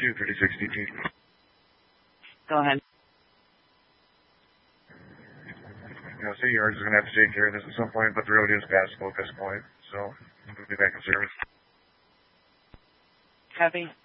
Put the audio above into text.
36 DT. Go ahead. City Yards is going to have to take care of this at some point, but the road is passable at this point, so we'll be back in service. Copy.